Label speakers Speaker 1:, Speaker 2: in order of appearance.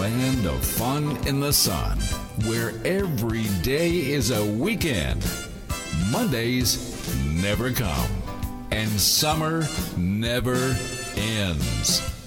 Speaker 1: land of fun in the sun, where every day is a weekend. Mondays never come, and summer never ends.